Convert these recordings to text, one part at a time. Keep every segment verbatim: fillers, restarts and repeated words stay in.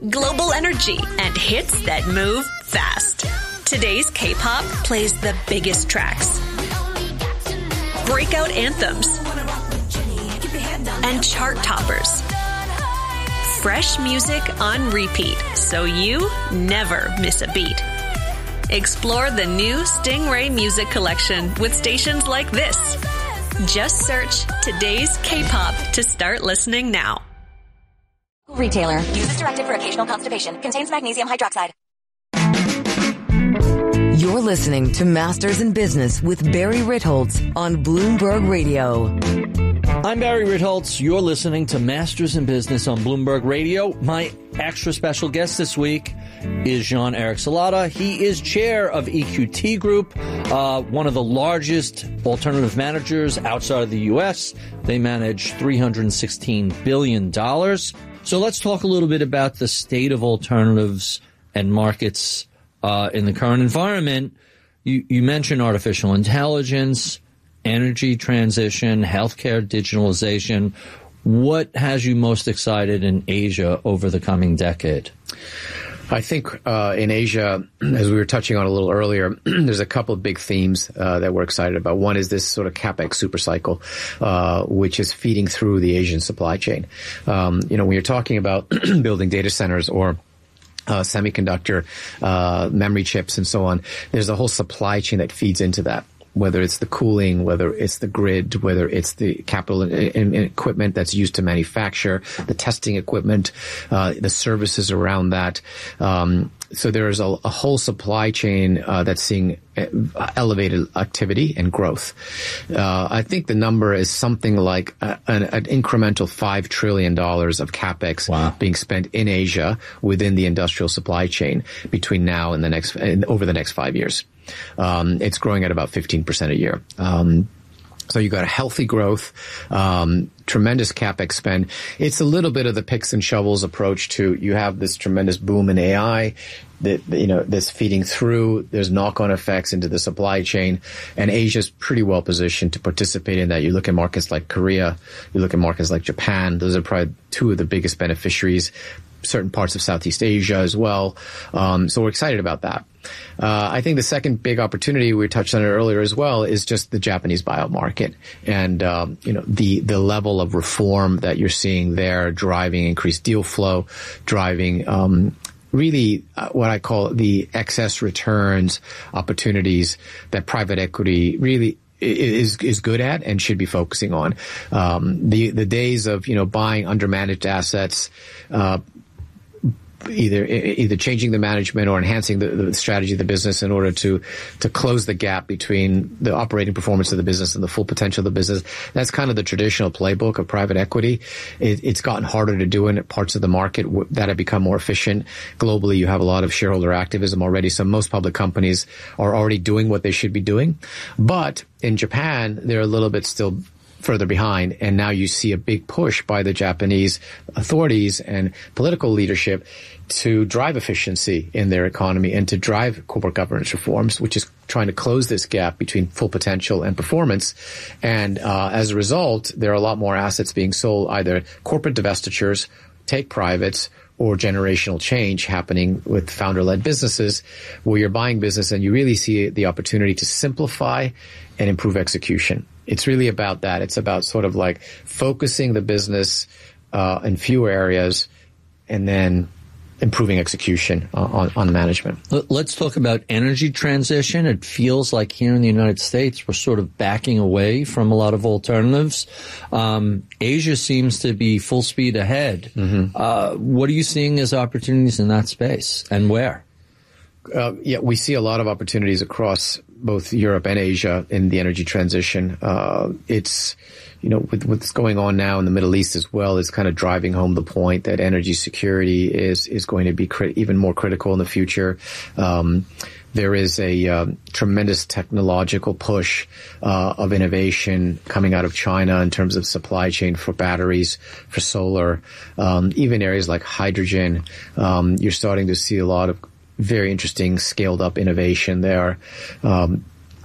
global energy, and hits that move fast. Today's K-pop plays the biggest tracks, breakout anthems, and chart toppers. Fresh music on repeat, so you never miss a beat. Explore the new Stingray Music Collection with stations like this. Just search Today's K-pop to start listening now. Retailer. Use as directed for occasional constipation. Contains magnesium hydroxide. You're listening to Masters in Business with Barry Ritholtz on Bloomberg Radio. I'm Barry Ritholtz. You're listening to Masters in Business on Bloomberg Radio. My extra special guest this week is Jean-Eric Salata. He is chair of E Q T Group, uh, one of the largest alternative managers outside of the U S. They manage three hundred sixteen billion dollars. So let's talk a little bit about the state of alternatives and markets uh, in the current environment. You, you mentioned artificial intelligence, energy transition, healthcare digitalization. What has you most excited in Asia over the coming decade? I think uh, in Asia, as we were touching on a little earlier, there's a couple of big themes uh, that we're excited about. One is this sort of CapEx supercycle, uh, which is feeding through the Asian supply chain. Um, you know, when you're talking about building data centers or Uh, semiconductor, uh, memory chips and so on, there's a whole supply chain that feeds into that. Whether it's the cooling, whether it's the grid, whether it's the capital and, and, and equipment that's used to manufacture, the testing equipment, uh, the services around that. Um, so there is a, a whole supply chain uh, that's seeing elevated activity and growth. Uh, I think the number is something like a, an, an incremental five trillion dollars of CapEx wow. being spent in Asia within the industrial supply chain between now and the next, and over the next five years. Um, it's growing at about fifteen percent a year. Um, so you got a healthy growth, um, tremendous CapEx spend. It's a little bit of the picks and shovels approach to, you have this tremendous boom in A I that, you know, that's feeding through. There's knock-on effects into the supply chain, and Asia's pretty well positioned to participate in that. You look at markets like Korea, you look at markets like Japan. Those are probably two of the biggest beneficiaries. Certain parts of Southeast Asia as well. Um, so we're excited about that. Uh, I think the second big opportunity, we touched on it earlier as well, is just the Japanese buyout market and, um, you know, the, the level of reform that you're seeing there, driving increased deal flow, driving, um, really uh, what I call the excess returns opportunities that private equity really is is good at and should be focusing on. Um, the the days of, you know, buying undermanaged assets, uh, either either changing the management or enhancing the, the strategy of the business in order to to close the gap between the operating performance of the business and the full potential of the business. That's kind of the traditional playbook of private equity. It, it's gotten harder to do in parts of the market that have become more efficient. Globally, you have a lot of shareholder activism already, so most public companies are already doing what they should be doing. But in Japan, they're a little bit still further behind, and now you see a big push by the Japanese authorities and political leadership to drive efficiency in their economy and to drive corporate governance reforms, which is trying to close this gap between full potential and performance. And uh, as a result, there are a lot more assets being sold, either corporate divestitures, take privates, or generational change happening with founder-led businesses, where you're buying business and you really see the opportunity to simplify and improve execution. It's really about that. It's about sort of like focusing the business uh, in fewer areas and then improving execution on, on management. Let's talk about energy transition. It feels like here in the United States, we're sort of backing away from a lot of alternatives. Um, Asia seems to be full speed ahead. Mm-hmm. Uh, what are you seeing as opportunities in that space, and where? Uh, yeah, we see a lot of opportunities across both Europe and Asia in the energy transition. Uh, it's, you know, with what's going on now in the Middle East as well, is kind of driving home the point that energy security is, is going to be crit- even more critical in the future. Um, there is a um, tremendous technological push uh, of innovation coming out of China in terms of supply chain for batteries, for solar, um, even areas like hydrogen. Um, you're starting to see a lot of very interesting scaled up innovation there. Um,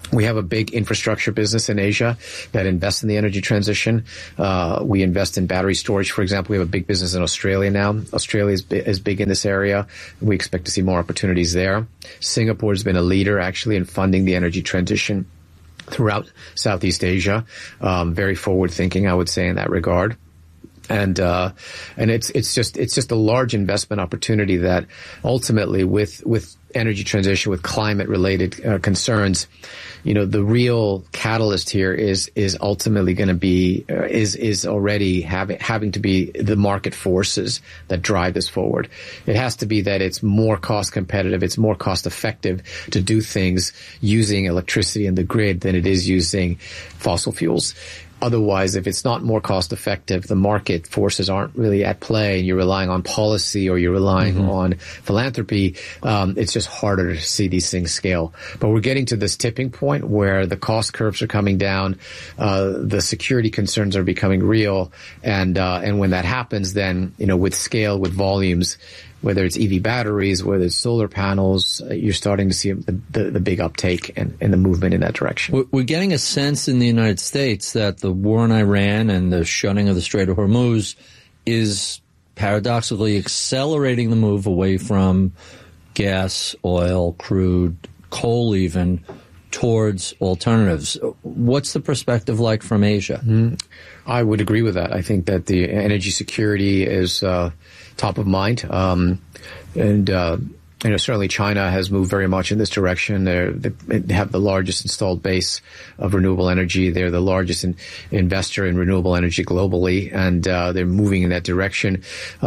We have a big infrastructure business in Asia that invests in the energy transition. Uh, we invest in battery storage, for example. We have a big business in Australia now. Australia is, bi- is big in this area. We expect to see more opportunities there. Singapore has been a leader, actually, in funding the energy transition throughout Southeast Asia. Um, very forward-thinking, I would say, in that regard. And, uh, and it's, it's just, it's just a large investment opportunity that ultimately with, with energy transition, with climate related uh, concerns, you know, the real catalyst here is, is ultimately going to be, uh, is, is already having, having to be the market forces that drive this forward. It has to be that it's more cost competitive, it's more cost effective to do things using electricity in the grid than it is using fossil fuels. Otherwise, if it's not more cost effective, the market forces aren't really at play, and you're relying on policy or you're relying mm-hmm. on philanthropy, um, it's just harder to see these things scale. But we're getting to this tipping point where the cost curves are coming down, uh, the security concerns are becoming real, and uh, and when that happens, then, you know, with scale, with volumes, whether it's E V batteries, whether it's solar panels, uh, you're starting to see the, the, the big uptake and, and the movement in that direction. We're getting a sense in the United States that the war in Iran and the shutting of the Strait of Hormuz is paradoxically accelerating the move away from gas, oil, crude, coal even, towards alternatives. What's the perspective like from Asia? Mm-hmm. I would agree with that. I think that the energy security is uh, top of mind. Um, and, uh, you know, certainly China has moved very much in this direction. They're, they have the largest installed base of renewable energy. They're the largest in, investor in renewable energy globally, and uh, they're moving in that direction,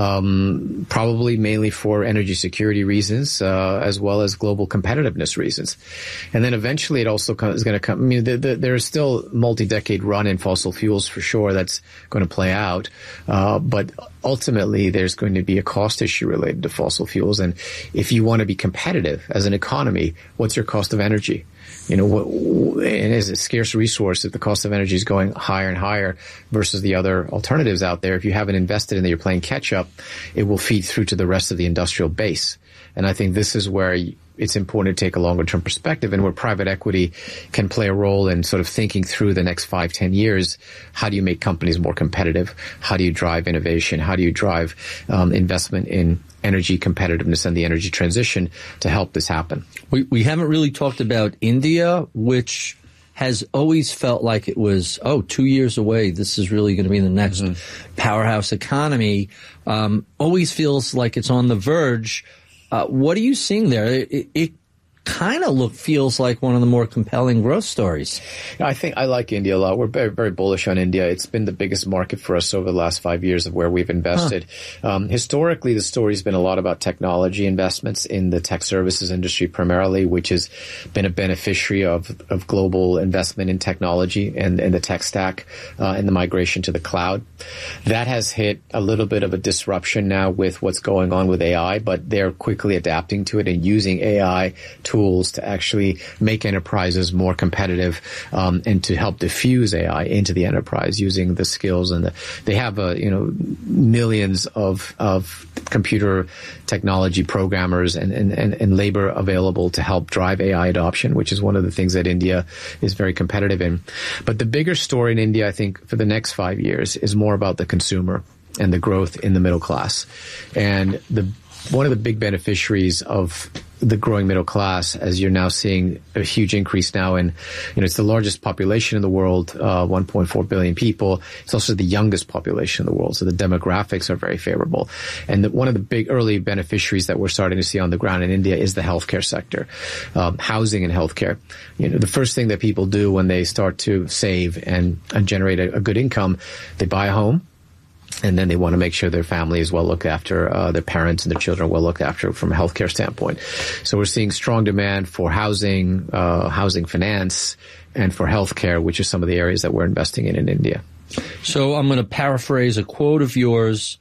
um, probably mainly for energy security reasons, uh, as well as global competitiveness reasons. And then eventually it also is going to come. I mean, the, the, there is still multi-decade run in fossil fuels for sure that's going to play out, uh, but ultimately there's going to be a cost issue related to fossil fuels. And if you want to be competitive as an economy, what's your cost of energy? You know, what, and as a scarce resource, if the cost of energy is going higher and higher versus the other alternatives out there, if you haven't invested in that, you're playing catch up, it will feed through to the rest of the industrial base. And I think this is where it's important to take a longer term perspective, and where private equity can play a role in sort of thinking through the next five, ten years. How do you make companies more competitive? How do you drive innovation? How do you drive um, investment in energy competitiveness and the energy transition to help this happen? We, we haven't really talked about India, which has always felt like it was, oh, two years away. This is really going to be the next mm-hmm. powerhouse economy. Um, always feels like it's on the verge. Uh, what are you seeing there? It, it kind of look feels like one of the more compelling growth stories. I think I like India a lot. We're very, very bullish on India. It's been the biggest market for us over the last five years of where we've invested. Huh. Um, historically, the story's been a lot about technology investments in the tech services industry primarily, which has been a beneficiary of, of global investment in technology and, and the tech stack uh, and the migration to the cloud. That has hit a little bit of a disruption now with what's going on with A I, but they're quickly adapting to it and using A I tools to actually make enterprises more competitive, um, and to help diffuse A I into the enterprise using the skills and the, they have uh, you know millions of of computer technology programmers and, and, and, and labor available to help drive A I adoption, which is one of the things that India is very competitive in. But the bigger story in India, I think, for the next five years is more about the consumer and the growth in the middle class. And the one of the big beneficiaries of the growing middle class, as you're now seeing a huge increase now in, you know, it's the largest population in the world, uh, one point four billion people. It's also the youngest population in the world. So the demographics are very favorable. And the, one of the big early beneficiaries that we're starting to see on the ground in India is the healthcare sector, um, housing and healthcare. You know, the first thing that people do when they start to save and, and generate a, a good income, they buy a home. And then they want to make sure their family is well looked after, uh, their parents and their children are well looked after from a healthcare standpoint. So we're seeing strong demand for housing, uh, housing finance, and for healthcare, which are some of the areas that we're investing in in India. So I'm going to paraphrase a quote of yours.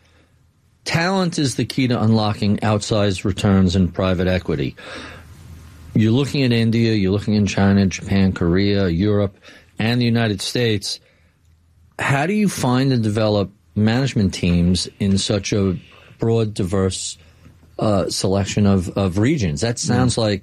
Talent is the key to unlocking outsized returns in private equity. You're looking at India, you're looking in China, Japan, Korea, Europe, and the United States. How do you find and develop management teams in such a broad, diverse uh, selection of, of regions? That sounds mm. like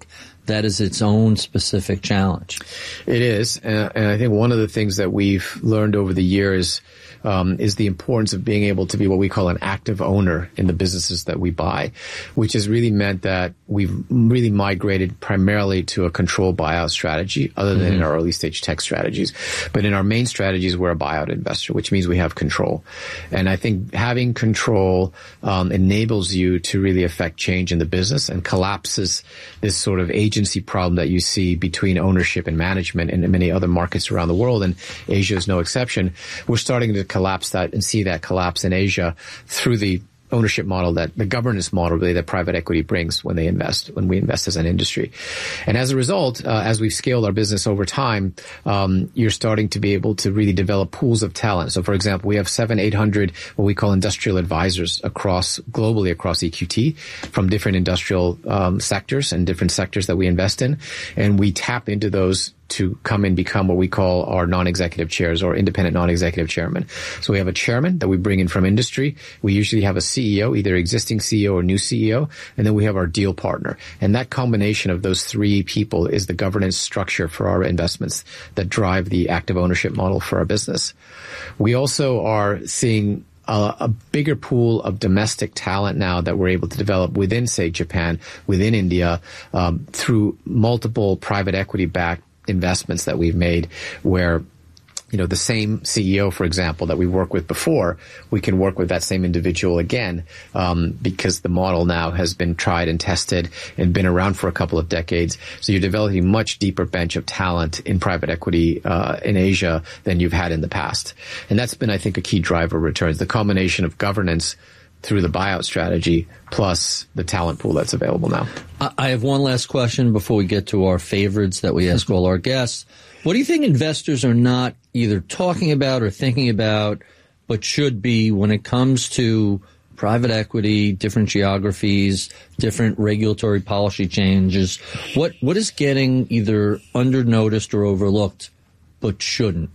that is its own specific challenge. It is. And, and I think one of the things that we've learned over the years Um, is the importance of being able to be what we call an active owner in the businesses that we buy, which has really meant that we've really migrated primarily to a control buyout strategy, other than mm-hmm. in our early stage tech strategies. But in our main strategies, we're a buyout investor, which means we have control. And I think having control um, enables you to really affect change in the business and collapses this sort of agency problem that you see between ownership and management in many other markets around the world, and Asia is no exception. We're starting to collapse that and see that collapse in Asia through the ownership model, that the governance model really that private equity brings when they invest, when we invest as an industry. And as a result, uh, as we've scaled our business over time, um, you're starting to be able to really develop pools of talent. So for example, we have seven, eight hundred what we call industrial advisors across, globally across E Q T from different industrial um, sectors and different sectors that we invest in. And we tap into those to come and become what we call our non-executive chairs or independent non-executive chairman. So we have a chairman that we bring in from industry. We usually have a C E O, either existing C E O or new C E O. And then we have our deal partner. And that combination of those three people is the governance structure for our investments that drive the active ownership model for our business. We also are seeing A, a bigger pool of domestic talent now that we're able to develop within, say, Japan, within India, um, through multiple private equity-backed investments that we've made, where, you know, the same C E O, for example, that we worked with before, we can work with that same individual again, um, because the model now has been tried and tested and been around for a couple of decades. So you're developing a much deeper bench of talent in private equity uh, in Asia than you've had in the past. And that's been, I think, a key driver of returns, the combination of governance through the buyout strategy plus the talent pool that's available now. I have one last question before we get to our favorites that we ask all our guests. What do you think investors are not either talking about or thinking about, but should be when it comes to private equity, different geographies, different regulatory policy changes? What what is getting either under-noticed or overlooked, but shouldn't?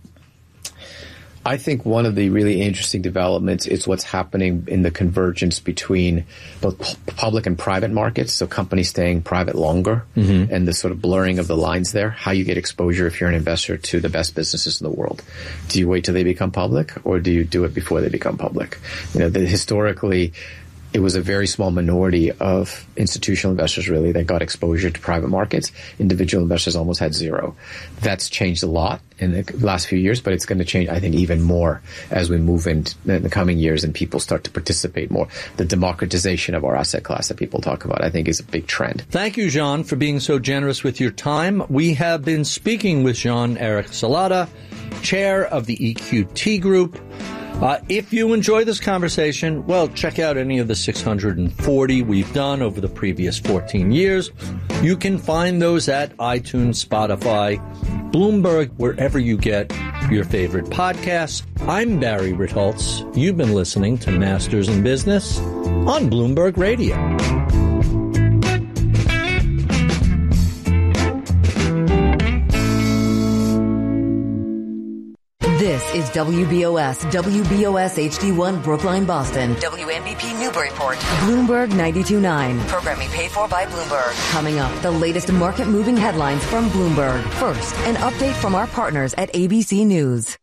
I think one of the really interesting developments is what's happening in the convergence between both pu- public and private markets, so companies staying private longer, mm-hmm. and the sort of blurring of the lines there, how you get exposure if you're an investor to the best businesses in the world. Do you wait till they become public, or do you do it before they become public? You know, the, historically, it was a very small minority of institutional investors, really, that got exposure to private markets. Individual investors almost had zero. That's changed a lot in the last few years, but it's going to change, I think, even more as we move into the coming years and people start to participate more. The democratization of our asset class that people talk about, I think, is a big trend. Thank you, Jean, for being so generous with your time. We have been speaking with Jean-Eric Salata, chair of the E Q T Group. Uh, if you enjoy this conversation, well, check out any of the six hundred forty we've done over the previous fourteen years. You can find those at iTunes, Spotify, Bloomberg, wherever you get your favorite podcasts. I'm Barry Ritholtz. You've been listening to Masters in Business on Bloomberg Radio. This is W B O S, W B O S H D one Brookline, Boston. W N B P Newburyport. Bloomberg ninety-two point nine. Programming paid for by Bloomberg. Coming up, the latest market-moving headlines from Bloomberg. First, an update from our partners at A B C News.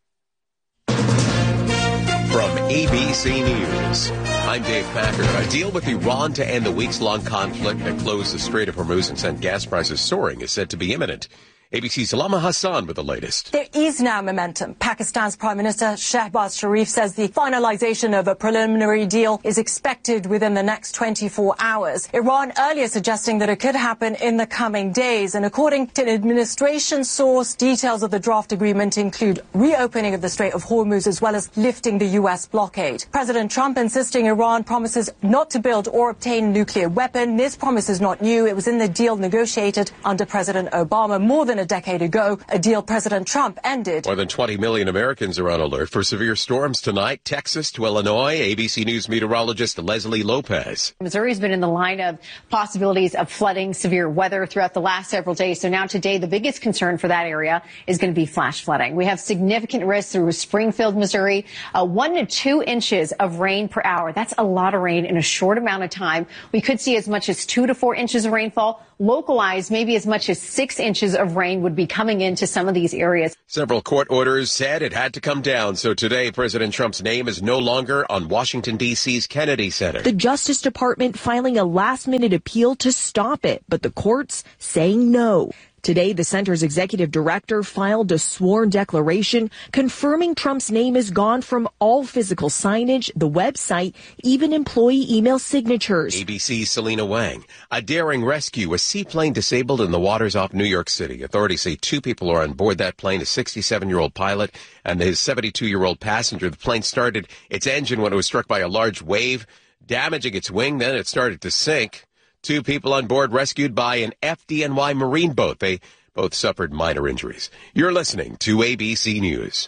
From A B C News, I'm Dave Packer. A deal with Iran to end the weeks-long conflict that closed the Strait of Hormuz and sent gas prices soaring is said to be imminent. A B C's Salama Hassan with the latest. There is now momentum. Pakistan's Prime Minister Shehbaz Sharif says the finalization of a preliminary deal is expected within the next twenty-four hours. Iran earlier suggesting that it could happen in the coming days. And according to an administration source, details of the draft agreement include reopening of the Strait of Hormuz as well as lifting the U S blockade. President Trump insisting Iran promises not to build or obtain a nuclear weapon. This promise is not new. It was in the deal negotiated under President Obama more than a decade ago, a deal President Trump ended. More than twenty million Americans are on alert for severe storms tonight, Texas to Illinois. A B C News meteorologist Leslie Lopez. Missouri's been in the line of possibilities of flooding, severe weather throughout the last several days. So now today, the biggest concern for that area is going to be flash flooding. We have significant risk through Springfield, Missouri, uh, one to two inches of rain per hour. That's a lot of rain in a short amount of time. We could see as much as two to four inches of rainfall localized, maybe as much as six inches of rain would be coming into some of these areas. Several court orders said it had to come down. So today, President Trump's name is no longer on Washington, D C's Kennedy Center. The Justice Department filing a last-minute appeal to stop it, but the courts saying no. Today, the center's executive director filed a sworn declaration confirming Trump's name is gone from all physical signage, the website, even employee email signatures. A B C's Selena Wang. A daring rescue. A seaplane disabled in the waters off New York City. Authorities say two people are on board that plane, a sixty-seven-year-old pilot and his seventy-two-year-old passenger. The plane started its engine when it was struck by a large wave, damaging its wing. Then it started to sink. Two people on board rescued by an F D N Y Marine boat. They both suffered minor injuries. You're listening to A B C News.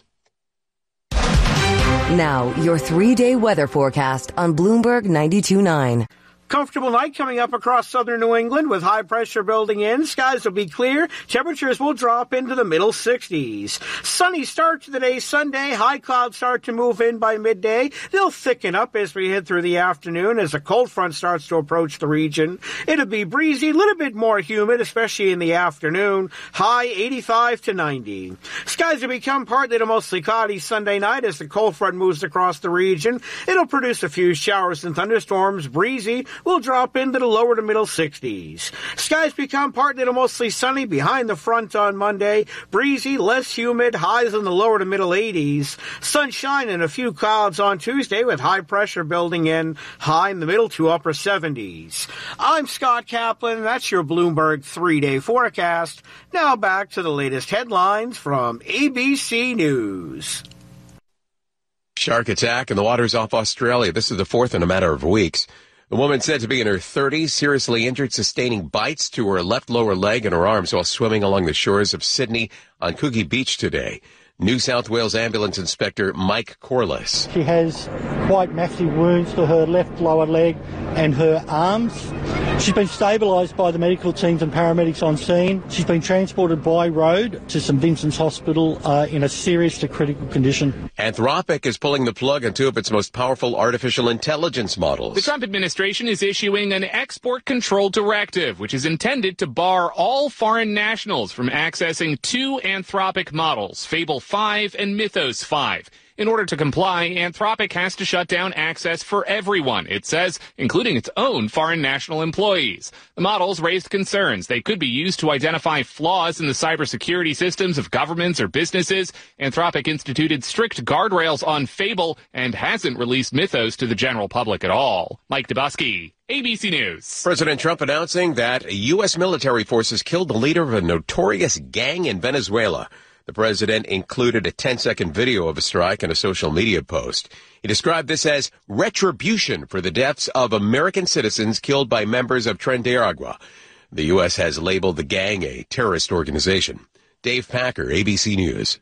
Now, your three-day weather forecast on Bloomberg ninety-two point nine. Comfortable night coming up across southern New England with high pressure building in. Skies will be clear. Temperatures will drop into the middle sixties. Sunny start to the day Sunday. High clouds start to move in by midday. They'll thicken up as we head through the afternoon as a cold front starts to approach the region. It'll be breezy, a little bit more humid, especially in the afternoon. High eighty-five to ninety. Skies will become partly to mostly cloudy Sunday night as the cold front moves across the region. It'll produce a few showers and thunderstorms. Breezy will drop into the lower to middle sixties. Skies become partly to mostly sunny behind the front on Monday. Breezy, less humid, highs in the lower to middle eighties. Sunshine and a few clouds on Tuesday with high pressure building in, high in the middle to upper seventies. I'm Scott Kaplan. That's your Bloomberg three-day forecast. Now back to the latest headlines from A B C News. Shark attack in the waters off Australia. This is the fourth in a matter of weeks. The woman said to be in her thirties, seriously injured, sustaining bites to her left lower leg and her arms while swimming along the shores of Sydney on Coogee Beach today. New South Wales Ambulance Inspector Mike Corliss. She has quite massive wounds to her left lower leg and her arms. She's been stabilised by the medical teams and paramedics on scene. She's been transported by road to St Vincent's Hospital uh, in a serious to critical condition. Anthropic is pulling the plug on two of its most powerful artificial intelligence models. The Trump administration is issuing an export control directive, which is intended to bar all foreign nationals from accessing two Anthropic models, Fable five and Mythos five. In order to comply, Anthropic has to shut down access for everyone, it says, including its own foreign national employees. The models raised concerns. They could be used to identify flaws in the cybersecurity systems of governments or businesses. Anthropic instituted strict guardrails on Fable and hasn't released Mythos to the general public at all. Mike Dubusky, A B C News. President Trump announcing that U S military forces killed the leader of a notorious gang in Venezuela. The president included a ten-second video of a strike in a social media post. He described this as retribution for the deaths of American citizens killed by members of Tren de Aragua. The U S has labeled the gang a terrorist organization. Dave Packer, A B C News.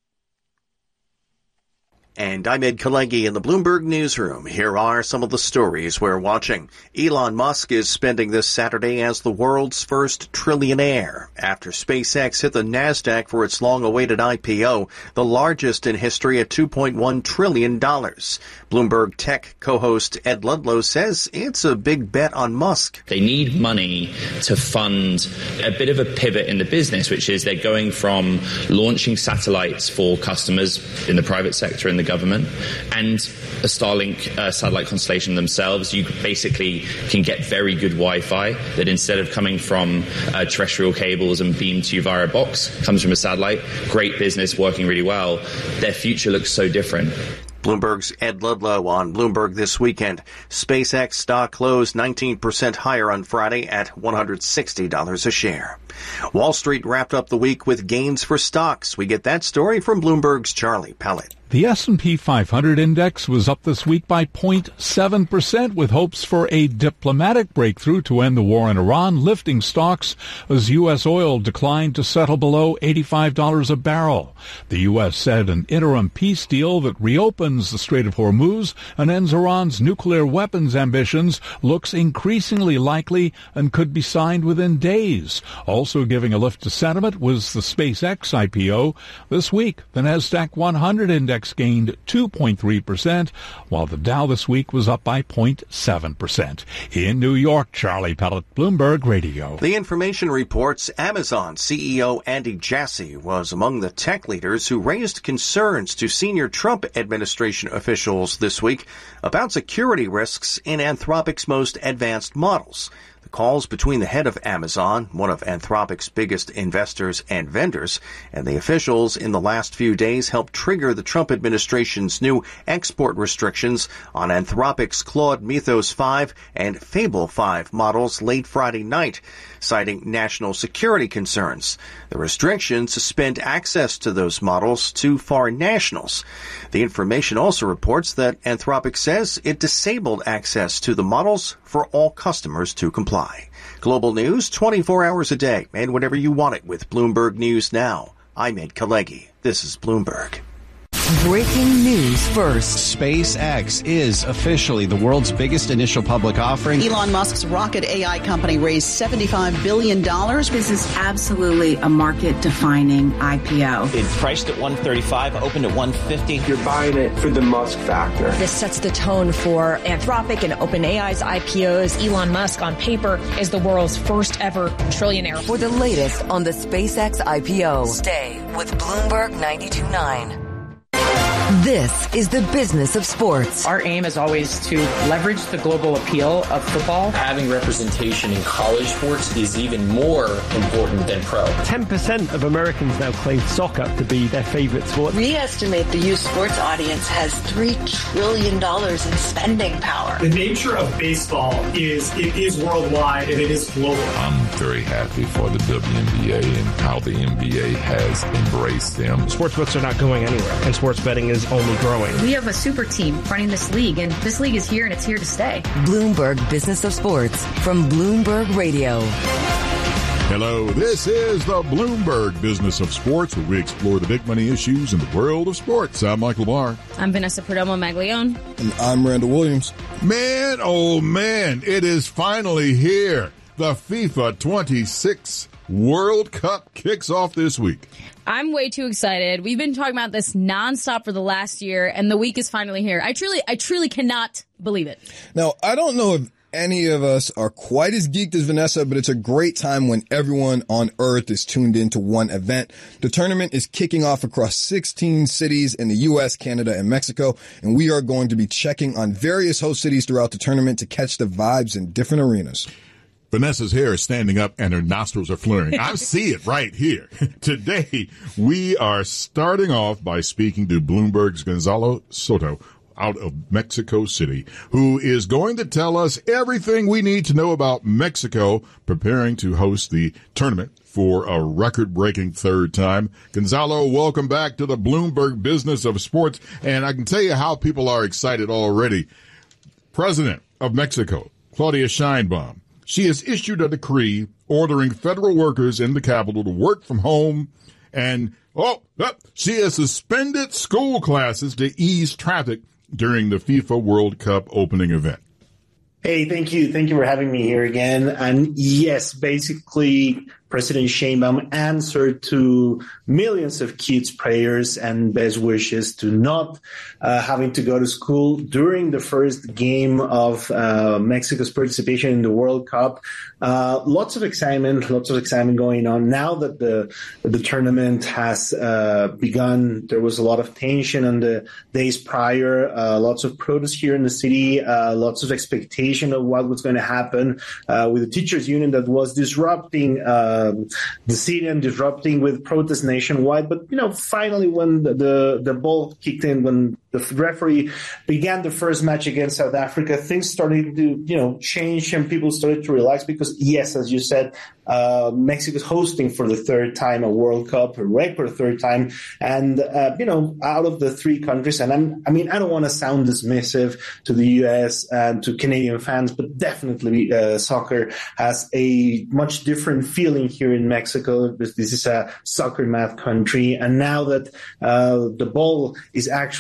And I'm Ed Kalengi in the Bloomberg Newsroom. Here are some of the stories we're watching. Elon Musk is spending this Saturday as the world's first trillionaire after SpaceX hit the NASDAQ for its long-awaited I P O, the largest in history at two point one trillion dollars. Bloomberg Tech co-host Ed Ludlow says it's a big bet on Musk. They need money to fund a bit of a pivot in the business, which is they're going from launching satellites for customers in the private sector and the government and a Starlink uh, satellite constellation themselves. You basically can get very good Wi-Fi that instead of coming from uh, terrestrial cables and beamed to you via a box, comes from a satellite. Great business, working really well. Their future looks so different. Bloomberg's Ed Ludlow on Bloomberg This Weekend. SpaceX stock closed nineteen percent higher on Friday at one hundred sixty dollars a share. Wall Street wrapped up the week with gains for stocks. We get that story from Bloomberg's Charlie Pellet. The S and P five hundred index was up this week by zero point seven percent with hopes for a diplomatic breakthrough to end the war in Iran, lifting stocks as U S oil declined to settle below eighty-five dollars a barrel. The U S said an interim peace deal that reopens the Strait of Hormuz and ends Iran's nuclear weapons ambitions looks increasingly likely and could be signed within days. Also giving a lift to sentiment was the SpaceX I P O. This week, the NASDAQ one hundred index index gained two point three percent, while the Dow this week was up by zero point seven percent. In New York, Charlie Pellet, Bloomberg Radio. The Information reports Amazon C E O Andy Jassy was among the tech leaders who raised concerns to senior Trump administration officials this week about security risks in Anthropic's most advanced models. The calls between the head of Amazon, one of Anthropic's biggest investors and vendors, and the officials in the last few days helped trigger the Trump administration's new export restrictions on Anthropic's Claude Mythos five and Fable five models late Friday night, citing national security concerns. The restrictions suspend access to those models to foreign nationals. The Information also reports that Anthropic says it disabled access to the models for all customers to comply. Global news twenty-four hours a day and whenever you want it with Bloomberg News Now. I'm Ed Kalegi. This is Bloomberg. Breaking news first. SpaceX is officially the world's biggest initial public offering. Elon Musk's rocket A I company raised seventy-five billion dollars. This is absolutely a market-defining I P O. It's priced at one thirty-five, opened at one fifty. You're buying it for the Musk factor. This sets the tone for Anthropic and OpenAI's I P Os. Elon Musk, on paper, is the world's first ever trillionaire. For the latest on the SpaceX I P O, stay with Bloomberg ninety-two point nine. This is the business of sports. Our aim is always to leverage the global appeal of football. Having representation in college sports is even more important than pro. ten percent of Americans now claim soccer to be their favorite sport. We estimate the youth sports audience has three trillion dollars in spending power. The nature of baseball is it is worldwide and it is global. I'm very happy for the W N B A and how the N B A has embraced them. Sportsbooks are not going anywhere, and sports betting is only growing. We have a super team running this league, and this league is here and it's here to stay. Bloomberg Business of Sports from Bloomberg Radio. Hello, this is the Bloomberg Business of Sports, where we explore the big money issues in the world of sports. I'm Michael Barr. I'm Vanessa Perdomo Maglione. And I'm Randall Williams. Man, oh man, it is finally here. The FIFA twenty-six World Cup kicks off this week. I'm way too excited. We've been talking about this nonstop for the last year, and the week is finally here. I truly, I truly cannot believe it. Now, I don't know if any of us are quite as geeked as Vanessa, but it's a great time when everyone on Earth is tuned into one event. The tournament is kicking off across sixteen cities in the U S, Canada, and Mexico, and we are going to be checking on various host cities throughout the tournament to catch the vibes in different arenas. Vanessa's hair is standing up and her nostrils are flaring. I see it right here. Today, we are starting off by speaking to Bloomberg's Gonzalo Soto out of Mexico City, who is going to tell us everything we need to know about Mexico preparing to host the tournament for a record-breaking third time. Gonzalo, welcome back to the Bloomberg Business of Sports. And I can tell you how people are excited already. President of Mexico, Claudia Sheinbaum, she has issued a decree ordering federal workers in the capital to work from home, and, oh, she has suspended school classes to ease traffic during the FIFA World Cup opening event. Hey, thank you. Thank you for having me here again. And yes, basically, President Sheinbaum answered to millions of kids' prayers and best wishes to not uh, having to go to school during the first game of uh, Mexico's participation in the World Cup. Uh, lots of excitement, lots of excitement going on. Now that the the tournament has uh, begun, there was a lot of tension on the days prior, uh, lots of protests here in the city, uh, lots of expectation of what was going to happen uh, with the teachers union that was disrupting uh, the city and disrupting with protests nationwide. But, you know, finally when the, the, the ball kicked in, when the referee began the first match against South Africa, things started to, you know, change and people started to relax because, yes, as you said, uh, Mexico's hosting for the third time a World Cup, a record third time. And, uh, you know, out of the three countries, and I'm, I mean, I don't want to sound dismissive to the U S and to Canadian fans, but definitely uh, soccer has a much different feeling here in Mexico. This, this is a soccer math country. And now that uh, the ball is actually in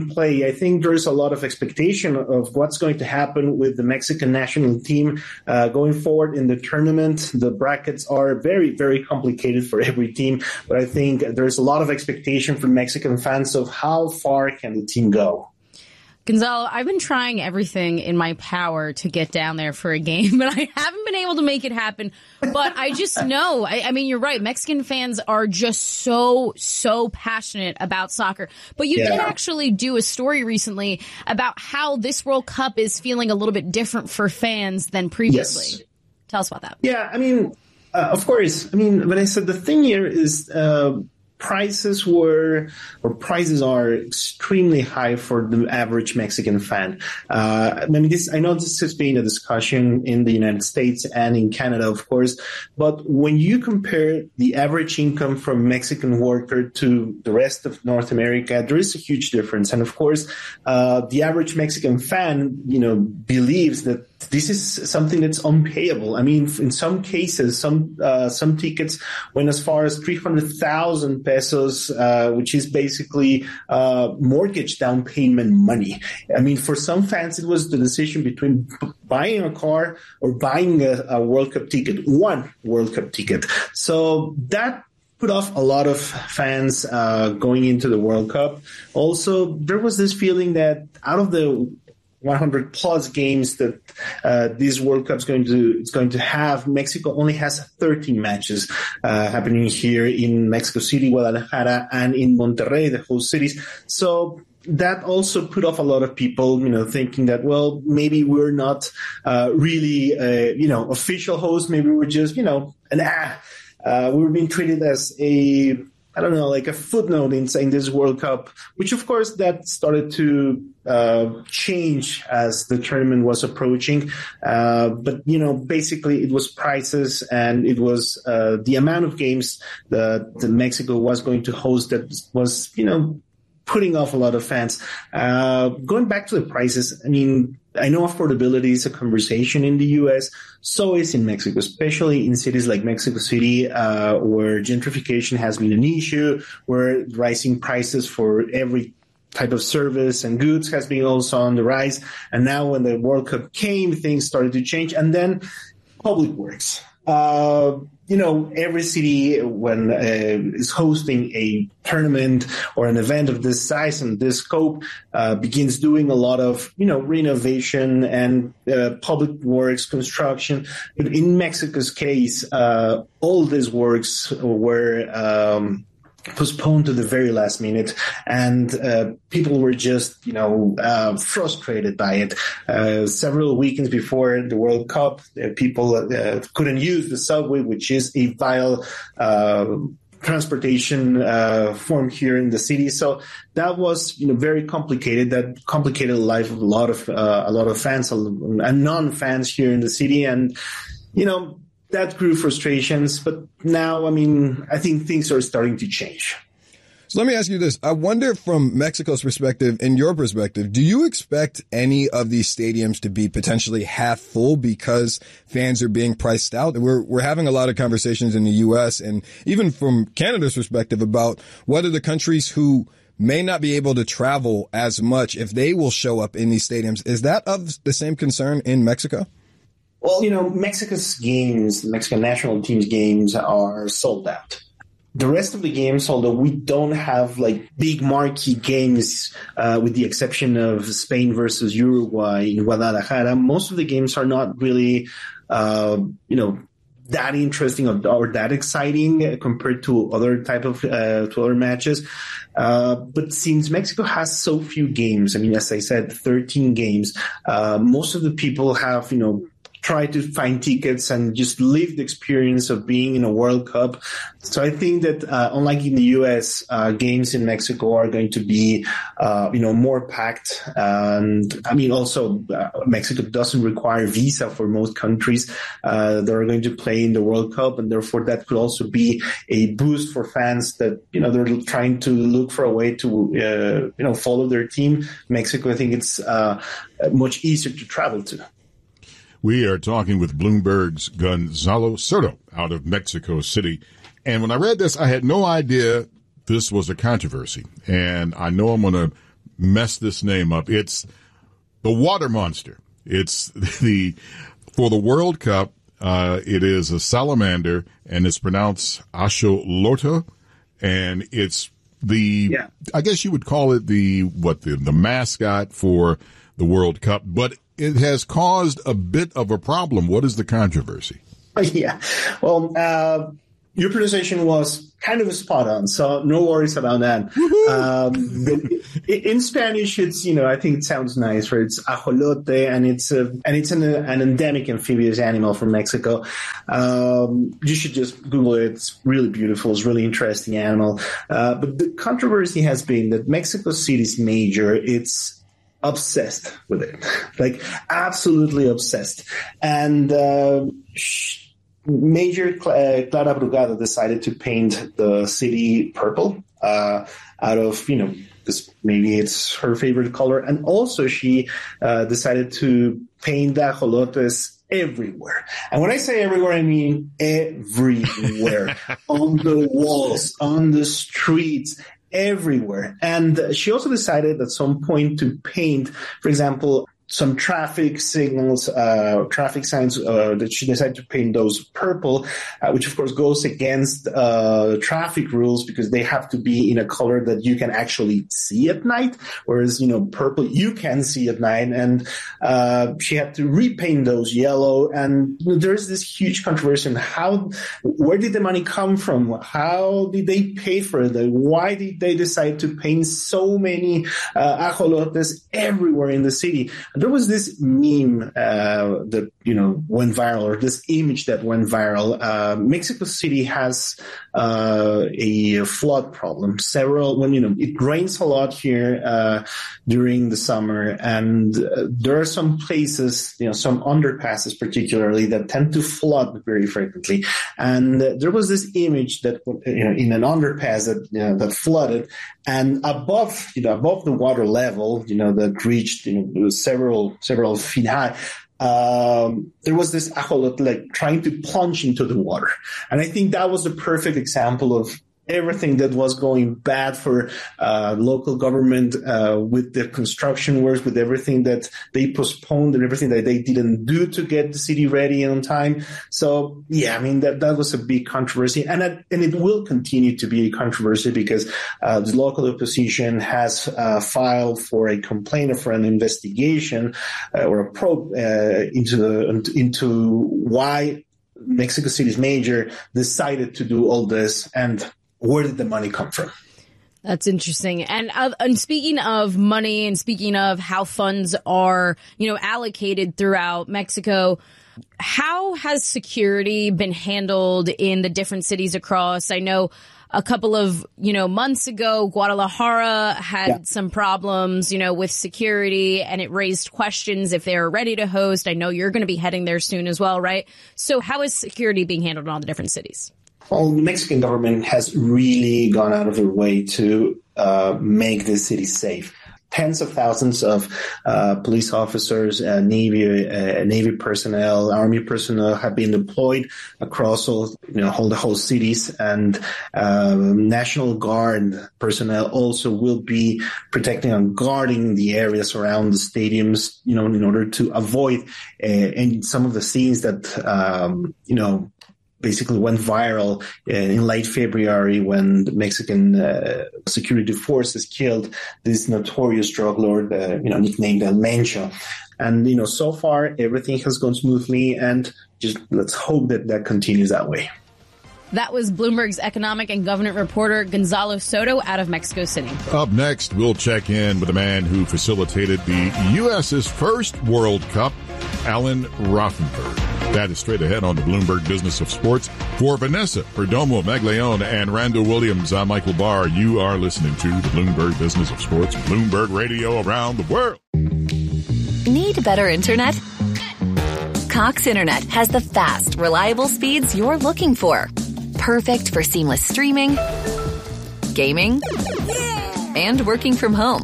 play. I think there's a lot of expectation of what's going to happen with the Mexican national team uh, going forward in the tournament. The brackets are very, very complicated for every team, but I think there's a lot of expectation from Mexican fans of how far can the team go. Gonzalo, I've been trying everything in my power to get down there for a game, but I haven't been able to make it happen. But I just know, I, I mean, you're right. Mexican fans are just so, so passionate about soccer. But you yeah. did actually do a story recently about how this World Cup is feeling a little bit different for fans than previously. Yes. Tell us about that. Yeah, I mean, uh, of course. I mean, when I said the thing here is, uh, prices were, or prices are extremely high for the average Mexican fan. Uh, I mean, this, I know this has been a discussion in the United States and in Canada, of course, but when you compare the average income from a Mexican worker to the rest of North America, there is a huge difference. And of course, uh, the average Mexican fan, you know, believes that this is something that's unpayable. I mean, in some cases, some uh, some tickets went as far as three hundred thousand pesos, uh, which is basically uh, mortgage down payment money. I mean, for some fans, it was the decision between buying a car or buying a, a World Cup ticket, one World Cup ticket. So that put off a lot of fans uh, going into the World Cup. Also, there was this feeling that out of the one hundred plus games that uh, this World Cup is going to it's going to have, Mexico only has thirteen matches uh, happening here in Mexico City, Guadalajara, and in Monterrey, the host cities. So that also put off a lot of people, you know, thinking that, well, maybe we're not uh, really, uh, you know, official hosts. Maybe we're just, you know, an ah, uh, we were being treated as a, I don't know, like a footnote in, in this World Cup, which of course that started to uh, change as the tournament was approaching. Uh, but, you know, basically it was prices and it was uh, the amount of games that, that Mexico was going to host that was, you know, putting off a lot of fans. Uh, going back to the prices, I mean, I know affordability is a conversation in the U S, so is in Mexico, especially in cities like Mexico City, uh, where gentrification has been an issue, where rising prices for every type of service and goods has been also on the rise. And now when the World Cup came, things started to change. And then public works. Uh, you know, every city when uh, is hosting a tournament or an event of this size and this scope uh, begins doing a lot of, you know, renovation and uh, public works, construction. But in Mexico's case, uh, all these works were um, postponed to the very last minute, and uh, people were just, you know, uh, frustrated by it. Uh, several weekends before the World Cup, uh, people uh, couldn't use the subway, which is a vital uh, transportation uh, form here in the city. So that was, you know, very complicated. That complicated the life of a lot of uh, a lot of fans and non-fans here in the city, and you know, that grew frustrations, but now, I mean, I think things are starting to change. So let me ask you this. I wonder from Mexico's perspective and your perspective, do you expect any of these stadiums to be potentially half full because fans are being priced out? We're, we're having a lot of conversations in the U S and even from Canada's perspective about whether the countries who may not be able to travel as much, if they will show up in these stadiums. Is that of the same concern in Mexico? Well, you know, Mexico's games, the Mexican national team's games are sold out. The rest of the games, although we don't have like big marquee games, uh, with the exception of Spain versus Uruguay in Guadalajara, most of the games are not really, uh, you know, that interesting or, or that exciting compared to other type of, uh, to other matches. Uh, but since Mexico has so few games, I mean, as I said, thirteen games, uh, most of the people have, you know, try to find tickets and just live the experience of being in a World Cup. So I think that uh, unlike in the U S, uh, games in Mexico are going to be, uh, you know, more packed. And I mean, also uh, Mexico doesn't require visa for most countries uh, that are going to play in the World Cup. And therefore that could also be a boost for fans that, you know, they're trying to look for a way to, uh, you know, follow their team. Mexico, I think it's uh, much easier to travel to. We are talking with Bloomberg's Gonzalo Soto out of Mexico City. And when I read this, I had no idea this was a controversy. And I know I'm going to mess this name up. It's the water monster. It's the, for the World Cup, uh, it is a salamander, and it's pronounced axolotl, and it's the, yeah. I guess you would call it the, what, the, the mascot for the World Cup, but it has caused a bit of a problem. What is the controversy? Yeah, well, uh, your pronunciation was kind of spot on, so no worries about that. Um, in Spanish, it's, you know, I think it sounds nice, right? It's ajolote, and it's a, and it's an, an endemic amphibious animal from Mexico. Um, you should just Google it. It's really beautiful. It's a really interesting animal. Uh, but the controversy has been that Mexico City's mayor, it's obsessed with it, like absolutely obsessed. And uh, Major Clara Brugada decided to paint the city purple uh, out of, you know, because maybe it's her favorite color. And also she uh, decided to paint the ajolotes everywhere. And when I say everywhere, I mean everywhere. On the walls, on the streets, everywhere. And she also decided at some point to paint, for example, some traffic signals, uh, traffic signs, uh, that she decided to paint those purple, uh, which of course goes against, uh, traffic rules because they have to be in a color that you can actually see at night. Whereas, you know, purple you can see at night. And, uh, she had to repaint those yellow. And there's this huge controversy on how, where did the money come from? How did they pay for it? Why did they decide to paint so many, uh, ajolotes everywhere in the city? There was this meme uh, that, you know, went viral, or this image that went viral. Uh, Mexico City has uh, a flood problem. Several, when, you know, it rains a lot here uh, during the summer, and uh, there are some places, you know, some underpasses particularly, that tend to flood very frequently. And uh, there was this image that, you know, in an underpass that, you know, that flooded, and above, you know, above the water level, you know, that reached, you know, several several feet high, um, there was this ajolote like trying to plunge into the water. And I think that was the perfect example of everything that was going bad for uh local government, uh with the construction works, with everything that they postponed and everything that they didn't do to get the city ready on time. So yeah, I mean, that that was a big controversy, and that, and it will continue to be a controversy because uh the local opposition has uh filed for a complaint or for an investigation uh, or a probe uh, into the into why Mexico City's mayor decided to do all this, and where did the money come from? That's interesting. And, uh, and speaking of money, and speaking of how funds are, you know, allocated throughout Mexico, how has security been handled in the different cities across? I know a couple of, you know, months ago, Guadalajara had yeah. some problems, you know, with security, and it raised questions if they were ready to host. I know you're going to be heading there soon as well, right? So how is security being handled in all the different cities? Well, the Mexican government has really gone out of their way to uh, make the city safe. Tens of thousands of uh, police officers, uh, Navy, uh, Navy personnel, Army personnel have been deployed across all, you know, all the whole cities, and uh, National Guard personnel also will be protecting and guarding the areas around the stadiums, you know, in order to avoid uh, in some of the scenes that, um, you know, basically went viral in late February when the Mexican uh, security forces killed this notorious drug lord, uh, you know, nicknamed El Mencho. And, you know, so far everything has gone smoothly, and just let's hope that that continues that way. That was Bloomberg's economic and government reporter Gonzalo Soto out of Mexico City. Up next, we'll check in with a man who facilitated the U S's first World Cup, Alan Rothenberg. That is straight ahead on the Bloomberg Business of Sports. For Vanessa Perdomo, Maglione, and Randall Williams, I'm Michael Barr. You are listening to the Bloomberg Business of Sports, Bloomberg Radio around the world. Need better internet? Cox Internet has the fast, reliable speeds you're looking for. Perfect for seamless streaming, gaming, and working from home.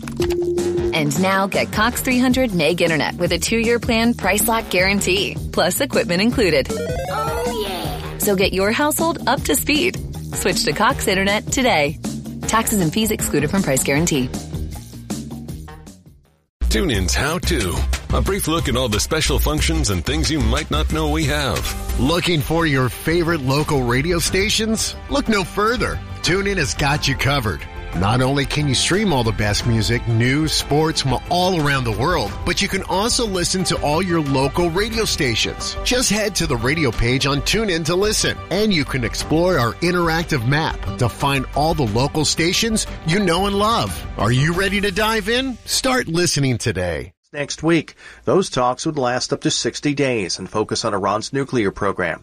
And now get Cox three hundred meg internet with a two-year plan, price lock guarantee, plus equipment included. Oh, yeah. So get your household up to speed. Switch to Cox Internet today. Taxes and fees excluded from price guarantee. TuneIn's How To. A brief look at all the special functions and things you might not know we have. Looking for your favorite local radio stations? Look no further. TuneIn has got you covered. Not only can you stream all the best music, news, sports from all around the world, but you can also listen to all your local radio stations. Just head to the radio page on TuneIn to listen, and you can explore our interactive map to find all the local stations you know and love. Are you ready to dive in? Start listening today. Next week, those talks would last up to sixty days and focus on Iran's nuclear program.